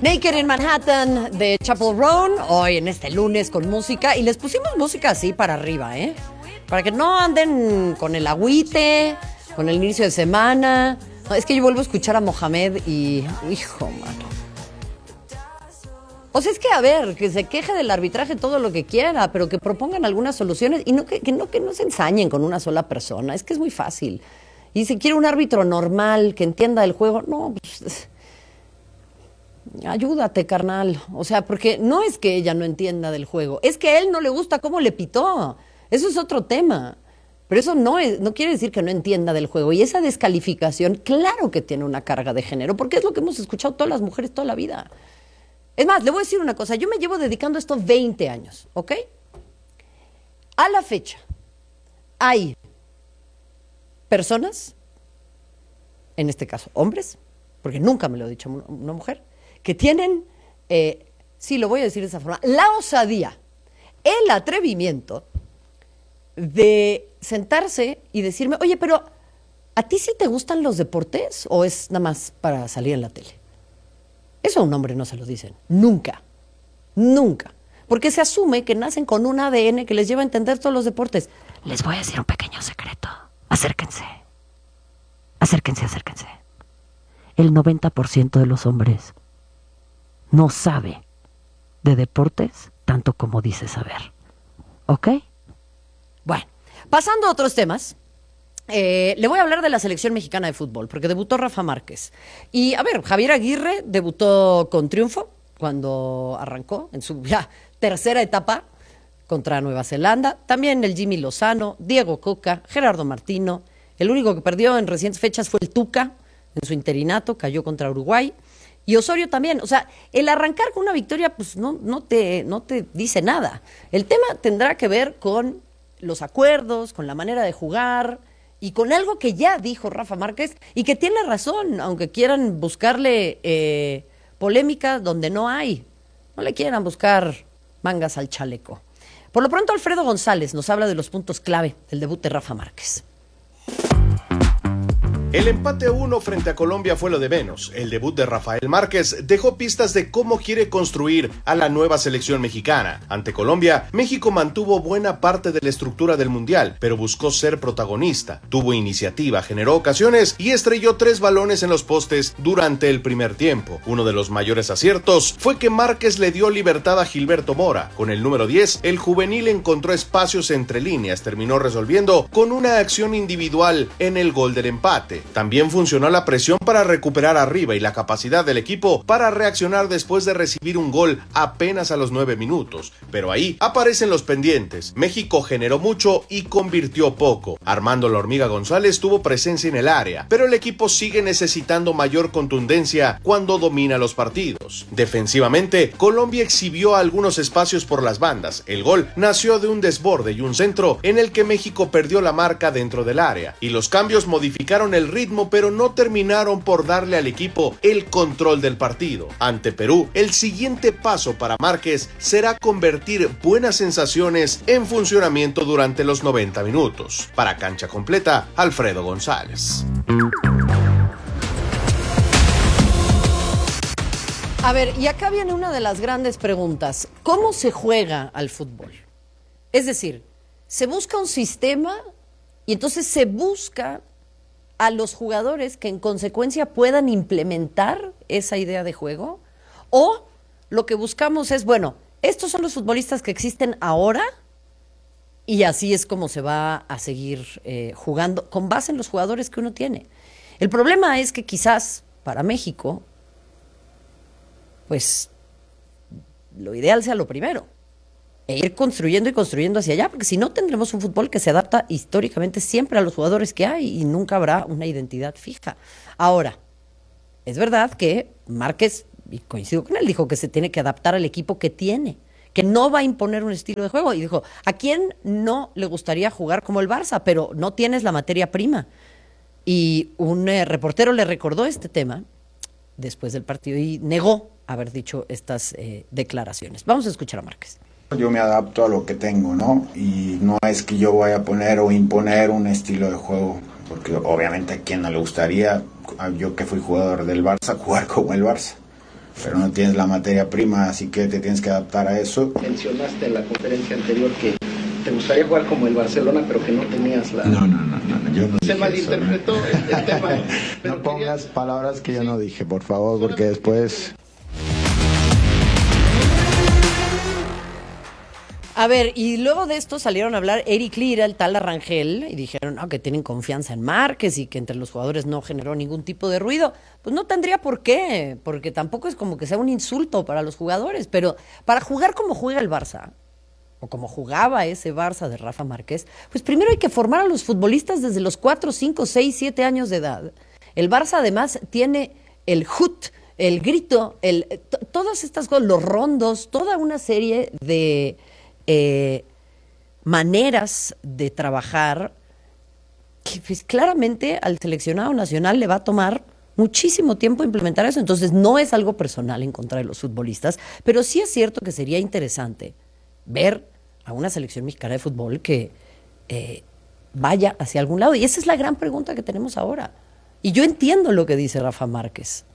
Naked in Manhattan de Chappell Roan, hoy en este lunes con música, y les pusimos música así para arriba, para que no anden con el agüite, con el inicio de semana. No, es que yo vuelvo a escuchar a Mohamed y, hijo, mano. O sea, es que a ver, que se queje del arbitraje todo lo que quiera, pero que propongan algunas soluciones y no que no se ensañen con una sola persona. Es que es muy fácil. Y si quiere un árbitro normal que entienda el juego, no, pues, ayúdate, carnal. O sea, porque no es que ella no entienda del juego, es que a él no le gusta cómo le pitó. Eso es otro tema. Pero eso no quiere decir que no entienda del juego. Y esa descalificación, claro que tiene una carga de género, porque es lo que hemos escuchado todas las mujeres toda la vida. Es más, le voy a decir una cosa. Yo me llevo dedicando a esto 20 años, ¿ok? A la fecha, hay personas, en este caso hombres, porque nunca me lo ha dicho una mujer, que tienen, sí, lo voy a decir de esa forma, la osadía, el atrevimiento de sentarse y decirme, oye, pero ¿a ti sí te gustan los deportes o es nada más para salir en la tele? Eso a un hombre no se lo dicen, nunca, nunca, porque se asume que nacen con un ADN que les lleva a entender todos los deportes. Les voy a decir un pequeño secreto, acérquense, acérquense. El 90% de los hombres no sabe de deportes tanto como dice saber, ¿ok? Bueno, pasando a otros temas, le voy a hablar de la selección mexicana de fútbol, porque debutó Rafa Márquez. Y, a ver, Javier Aguirre debutó con triunfo cuando arrancó en su ya tercera etapa contra Nueva Zelanda. También el Jimmy Lozano, Diego Coca, Gerardo Martino. El único que perdió en recientes fechas fue el Tuca, en su interinato, cayó contra Uruguay. Y Osorio también. O sea, el arrancar con una victoria, pues no te dice nada. El tema tendrá que ver con los acuerdos, con la manera de jugar y con algo que ya dijo Rafa Márquez y que tiene razón, aunque quieran buscarle polémica donde no hay. No le quieran buscar mangas al chaleco. Por lo pronto, Alfredo González nos habla de los puntos clave del debut de Rafa Márquez. El empate 1 frente a Colombia fue lo de menos. El debut de Rafael Márquez dejó pistas de cómo quiere construir a la nueva selección mexicana. Ante Colombia, México mantuvo buena parte de la estructura del Mundial, pero buscó ser protagonista. Tuvo iniciativa, generó ocasiones y estrelló 3 balones en los postes durante el primer tiempo. Uno de los mayores aciertos fue que Márquez le dio libertad a Gilberto Mora. Con el número 10, el juvenil encontró espacios entre líneas, terminó resolviendo con una acción individual en el gol del empate. También funcionó la presión para recuperar arriba y la capacidad del equipo para reaccionar después de recibir un gol apenas a los 9 minutos. Pero ahí aparecen los pendientes. México generó mucho y convirtió poco. Armando La Hormiga González tuvo presencia en el área, pero el equipo sigue necesitando mayor contundencia cuando domina los partidos. Defensivamente, Colombia exhibió algunos espacios por las bandas. El gol nació de un desborde y un centro en el que México perdió la marca dentro del área, y los cambios modificaron el ritmo, pero no terminaron por darle al equipo el control del partido. Ante Perú, el siguiente paso para Márquez será convertir buenas sensaciones en funcionamiento durante los 90 minutos. Para Cancha Completa, Alfredo González. A ver, y acá viene una de las grandes preguntas. ¿Cómo se juega al fútbol? Es decir, se busca un sistema y entonces se busca a los jugadores que en consecuencia puedan implementar esa idea de juego, o lo que buscamos es, bueno, estos son los futbolistas que existen ahora y así es como se va a seguir jugando con base en los jugadores que uno tiene. El problema es que quizás para México, pues lo ideal sea lo primero, e ir construyendo y construyendo hacia allá, porque si no tendremos un fútbol que se adapta históricamente siempre a los jugadores que hay y nunca habrá una identidad fija. Ahora, es verdad que Márquez, y coincido con él, dijo que se tiene que adaptar al equipo que tiene, que no va a imponer un estilo de juego, y dijo, ¿a quién no le gustaría jugar como el Barça? Pero no tienes la materia prima. Y un reportero le recordó este tema después del partido y negó haber dicho estas declaraciones. Vamos a escuchar a Márquez. Yo me adapto a lo que tengo, ¿no? Y no es que yo vaya a poner o imponer un estilo de juego, porque obviamente a quien no le gustaría, yo que fui jugador del Barça, jugar como el Barça. pero no tienes la materia prima, así que te tienes que adaptar a eso. Mencionaste en la conferencia anterior que te gustaría jugar como el Barcelona, pero que no tenías la... No, yo no Se dije malinterpretó eso, el tema. No pongas palabras que yo no dije, por favor, porque después... A ver, y luego de esto salieron a hablar Eric Lira, el tal Arrangel, y dijeron que tienen confianza en Márquez y que entre los jugadores no generó ningún tipo de ruido. Pues no tendría por qué, porque tampoco es como que sea un insulto para los jugadores, pero para jugar como juega el Barça, o como jugaba ese Barça de Rafa Márquez, pues primero hay que formar a los futbolistas desde los 4, 5, 6, 7 años de edad. El Barça además tiene el hut, el grito, todas estas cosas, los rondos, toda una serie de maneras de trabajar que pues, claramente al seleccionado nacional le va a tomar muchísimo tiempo implementar eso. Entonces no es algo personal en contra de los futbolistas, pero sí es cierto que sería interesante ver a una selección mexicana de fútbol que vaya hacia algún lado. Y esa es la gran pregunta que tenemos ahora. Y yo entiendo lo que dice Rafa Márquez.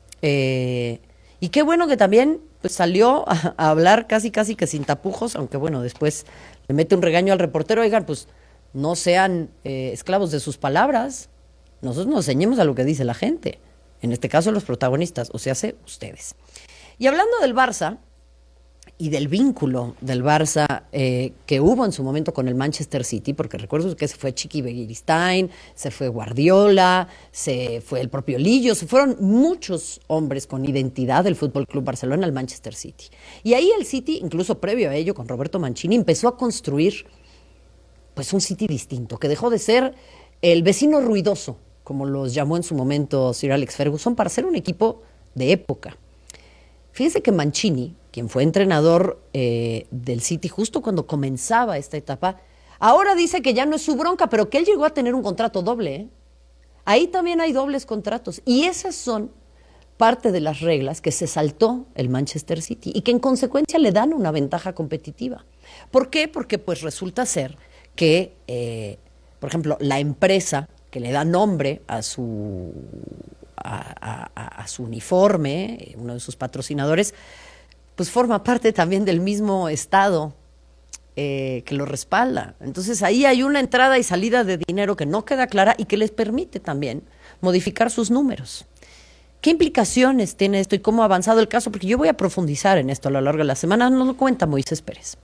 Y qué bueno que también pues, salió a hablar casi que sin tapujos, aunque bueno, después le mete un regaño al reportero. Oigan, pues no sean esclavos de sus palabras. Nosotros nos ceñimos a lo que dice la gente. En este caso los protagonistas, o sea, ustedes. Y hablando del Barça y del vínculo del Barça que hubo en su momento con el Manchester City, porque recuerdo que se fue Chiqui Begiristain, se fue Guardiola, se fue el propio Lillo, se fueron muchos hombres con identidad del Fútbol Club Barcelona al Manchester City. Y ahí el City, incluso previo a ello, con Roberto Mancini, empezó a construir pues un City distinto, que dejó de ser el vecino ruidoso, como los llamó en su momento Sir Alex Ferguson, para ser un equipo de época. Fíjense que Mancini, quien fue entrenador del City justo cuando comenzaba esta etapa, ahora dice que ya no es su bronca, pero que él llegó a tener un contrato doble, ¿eh? Ahí también hay dobles contratos. Y esas son parte de las reglas que se saltó el Manchester City y que en consecuencia le dan una ventaja competitiva. ¿Por qué? Porque pues resulta ser que, por ejemplo, la empresa que le da nombre a su uniforme, uno de sus patrocinadores, pues forma parte también del mismo estado que lo respalda. Entonces ahí hay una entrada y salida de dinero que no queda clara y que les permite también modificar sus números. ¿Qué implicaciones tiene esto y cómo ha avanzado el caso? Porque yo voy a profundizar en esto a lo largo de la semana. Nos lo cuenta Moisés Pérez.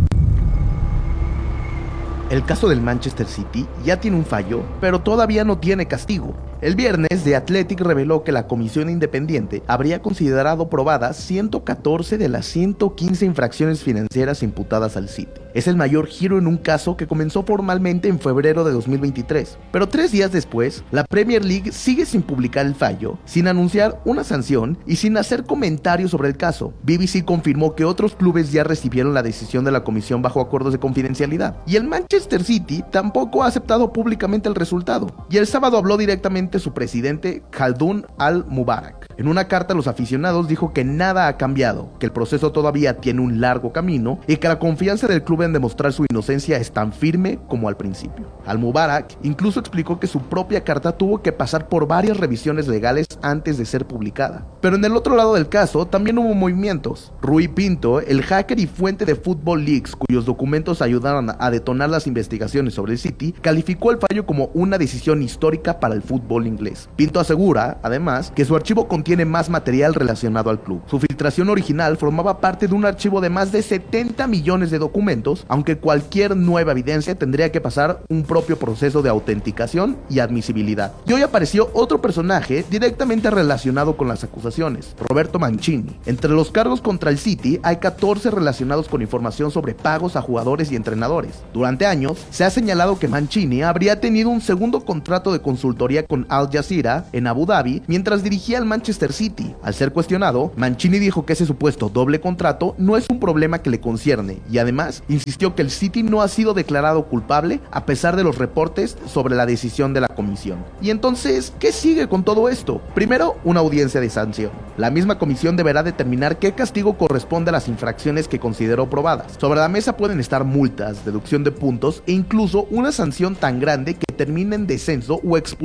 El caso del Manchester City ya tiene un fallo, pero todavía no tiene castigo. El viernes, The Athletic reveló que la comisión independiente habría considerado probadas 114 de las 115 infracciones financieras imputadas al City. Es el mayor giro en un caso que comenzó formalmente en febrero de 2023. Pero 3 días después, la Premier League sigue sin publicar el fallo, sin anunciar una sanción y sin hacer comentarios sobre el caso. BBC confirmó que otros clubes ya recibieron la decisión de la comisión bajo acuerdos de confidencialidad. Y el Manchester City tampoco ha aceptado públicamente el resultado. Y el sábado habló directamente su presidente Khaldoun Al-Mubarak. En una carta a los aficionados dijo que nada ha cambiado, que el proceso todavía tiene un largo camino y que la confianza del club en demostrar su inocencia es tan firme como al principio. Al-Mubarak incluso explicó que su propia carta tuvo que pasar por varias revisiones legales antes de ser publicada. Pero en el otro lado del caso también hubo movimientos. Rui Pinto, el hacker y fuente de Football Leaks, cuyos documentos ayudaron a detonar las investigaciones sobre el City, calificó el fallo como una decisión histórica para el fútbol inglés. Pinto asegura, además, que su archivo contiene más material relacionado al club. Su filtración original formaba parte de un archivo de más de 70 millones de documentos, aunque cualquier nueva evidencia tendría que pasar un propio proceso de autenticación y admisibilidad. Y hoy apareció otro personaje directamente relacionado con las acusaciones, Roberto Mancini. Entre los cargos contra el City hay 14 relacionados con información sobre pagos a jugadores y entrenadores. Durante años se ha señalado que Mancini habría tenido un segundo contrato de consultoría con Al Jazeera en Abu Dhabi mientras dirigía al Manchester City. Al ser cuestionado, Mancini dijo que ese supuesto doble contrato no es un problema que le concierne y además insistió que el City no ha sido declarado culpable a pesar de los reportes sobre la decisión de la comisión. Y entonces, ¿qué sigue con todo esto? Primero, una audiencia de sanción. La misma comisión deberá determinar qué castigo corresponde a las infracciones que consideró probadas. Sobre la mesa pueden estar multas, deducción de puntos e incluso una sanción tan grande que termine en descenso o expulsión de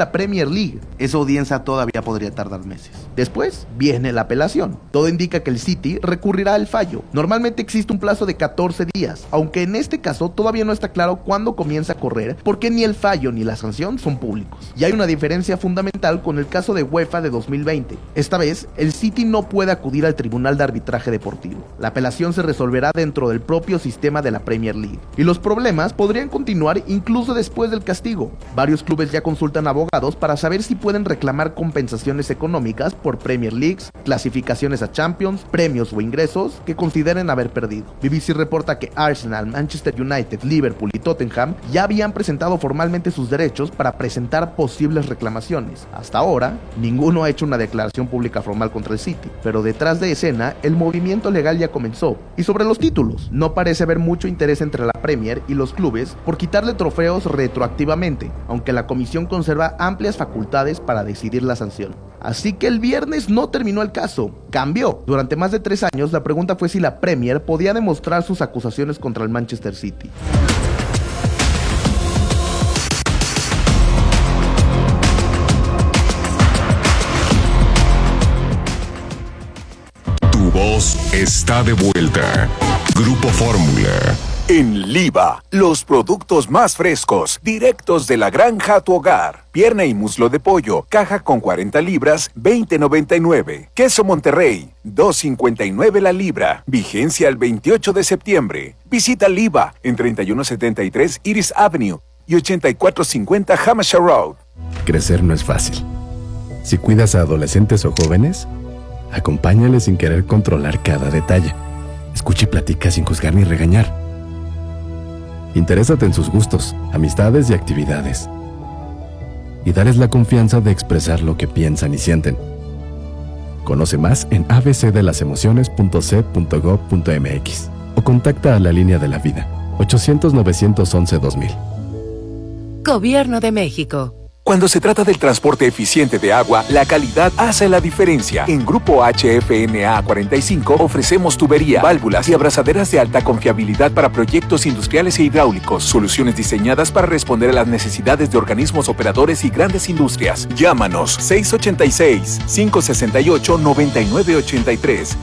la Premier League. Esa audiencia todavía podría tardar meses. Después viene la apelación. Todo indica que el City recurrirá al fallo. Normalmente existe un plazo de 14 días, aunque en este caso todavía no está claro cuándo comienza a correr, porque ni el fallo ni la sanción son públicos. Y hay una diferencia fundamental con el caso de UEFA de 2020. Esta vez, el City no puede acudir al Tribunal de Arbitraje Deportivo. La apelación se resolverá dentro del propio sistema de la Premier League. Y los problemas podrían continuar incluso después del castigo. Varios clubes ya consultan abogados para saber si pueden reclamar compensaciones económicas por Premier Leagues, clasificaciones a Champions, premios o ingresos que consideren haber perdido. BBC reporta que Arsenal, Manchester United, Liverpool y Tottenham ya habían presentado formalmente sus derechos para presentar posibles reclamaciones. Hasta ahora, ninguno ha hecho una declaración pública formal contra el City, pero detrás de escena, el movimiento legal ya comenzó. Y sobre los títulos, no parece haber mucho interés entre la Premier y los clubes por quitarle trofeos retroactivamente, aunque la comisión conserva amplias facultades para decidir la sanción. Así que el viernes no terminó el caso, cambió. Durante más de 3 años, la pregunta fue si la Premier podía demostrar sus acusaciones contra el Manchester City. Tu voz está de vuelta. Grupo Fórmula. En Liva, los productos más frescos, directos de la granja a tu hogar. Pierna y muslo de pollo, caja con 40 libras, $20.99. Queso Monterrey, $2.59 la libra. Vigencia el 28 de septiembre. Visita Liva en 3173 Iris Avenue y 8450 Hampshire Road. Crecer no es fácil. Si cuidas a adolescentes o jóvenes, acompáñales sin querer controlar cada detalle. Escucha y platica sin juzgar ni regañar. Interésate en sus gustos, amistades y actividades. Y dales la confianza de expresar lo que piensan y sienten. Conoce más en abcdelasemociones.c.gov.mx o contacta a la línea de la vida, 800-911-2000. Gobierno de México. Cuando se trata del transporte eficiente de agua, la calidad hace la diferencia. En Grupo HFNA 45 ofrecemos tubería, válvulas y abrazaderas de alta confiabilidad para proyectos industriales e hidráulicos. Soluciones diseñadas para responder a las necesidades de organismos operadores y grandes industrias. Llámanos 686-568-9983.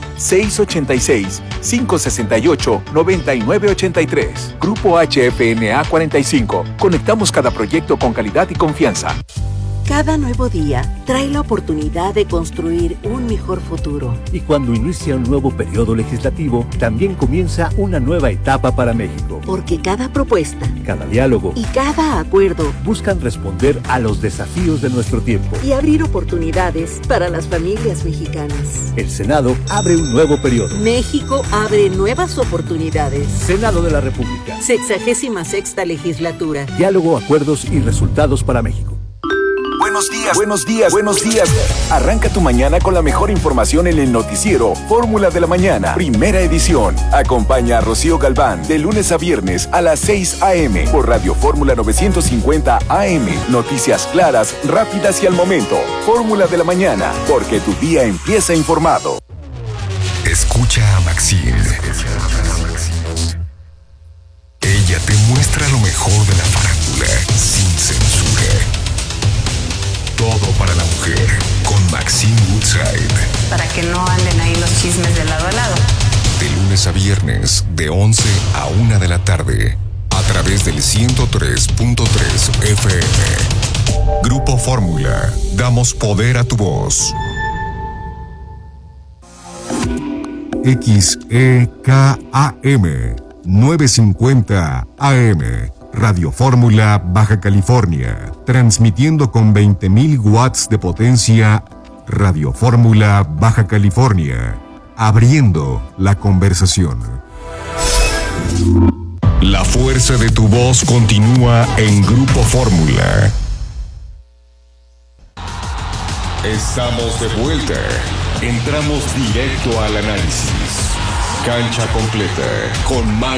686-568-9983. Grupo HFNA 45. Conectamos cada proyecto con calidad y confianza. Cada nuevo día trae la oportunidad de construir un mejor futuro. Y cuando inicia un nuevo periodo legislativo, también comienza una nueva etapa para México. Porque cada propuesta, cada diálogo y cada acuerdo buscan responder a los desafíos de nuestro tiempo y abrir oportunidades para las familias mexicanas. El Senado abre un nuevo periodo. México abre nuevas oportunidades. Senado de la República. 66ª legislatura. Diálogo, acuerdos y resultados para México. Buenos días, buenos días, buenos días. Arranca tu mañana con la mejor información en el noticiero Fórmula de la Mañana, primera edición. Acompaña a Rocío Galván de lunes a viernes a las 6 a.m. por Radio Fórmula 950 AM. Noticias claras, rápidas y al momento. Fórmula de la Mañana, porque tu día empieza informado. Escucha a Maxine. Ella te muestra lo mejor de la farándula sin censura. Todo para la mujer con Maxine Woodside. Para que no anden ahí los chismes de lado a lado. De lunes a viernes, de 11 a 1 de la tarde, a través del 103.3 FM. Grupo Fórmula, damos poder a tu voz. XEKAM 950 AM. Radio Fórmula, Baja California, transmitiendo con 20.000 watts de potencia. Radio Fórmula, Baja California, abriendo la conversación. La fuerza de tu voz continúa en Grupo Fórmula. Estamos de vuelta. Entramos directo al análisis. Cancha completa con Mario